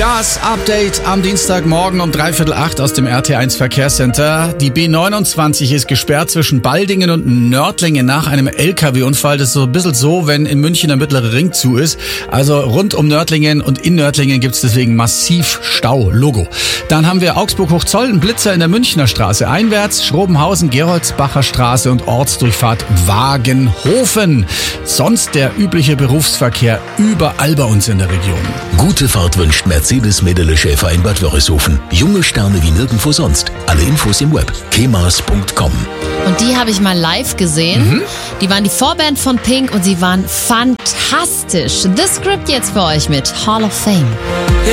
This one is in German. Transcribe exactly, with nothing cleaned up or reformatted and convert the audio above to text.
Das Update am Dienstagmorgen um dreiviertel acht aus dem R T eins Verkehrscenter. Die B neunundzwanzig ist gesperrt zwischen Baldingen und Nördlingen nach einem L K W-Unfall. Das ist so ein bisschen so, wenn in München der mittlere Ring zu ist. Also rund um Nördlingen und in Nördlingen gibt es deswegen massiv Stau. Logo. Dann haben wir Augsburg-Hochzoll, einen Blitzer in der Münchner Straße einwärts, Schrobenhausen, Geroldsbacher Straße und Ortsdurchfahrt Wagenhofen. Sonst der übliche Berufsverkehr überall bei uns in der Region. Gute Fahrt wünscht Mercedes Medele Schäfer in Bad Wörishofen. Junge Sterne wie nirgendwo sonst. Alle Infos im Web. kemas punkt com. Und die habe ich mal live gesehen. Mhm. Die waren die Vorband von Pink und sie waren fantastisch. The Script jetzt für euch mit Hall of Fame.